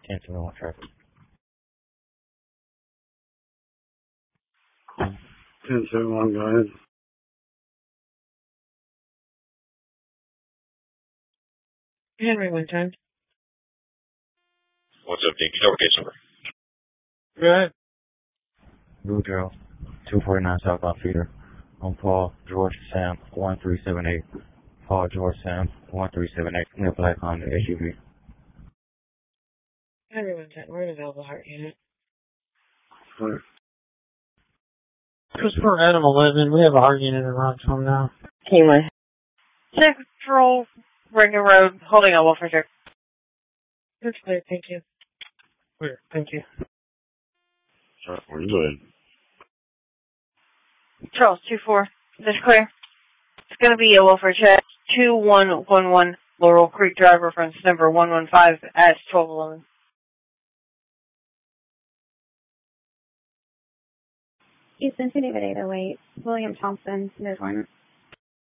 Cancel all traffic. 1071, go ahead. Henry, one time. What's up, Dink? Your case number. Go ahead. Boudreaux, 249 Southbound Feeder. On Paul George Sam 1378. Paul George Sam 1378. In a black Honda SUV. Henry, one time. We're in a Velvet Heart unit. Right. Christopher Adam 11. We have a heart unit in Roxham now. Kingwood. Central Brigham Road, holding on Wolford. That's clear, thank you. Clear, thank you. Alright, where you going? Charles, 2-4. That's clear. It's going to be a Wolford check. 2111 Laurel Creek Drive, reference number 115 at 1211. Eastern City at 808. William Thompson, Midland.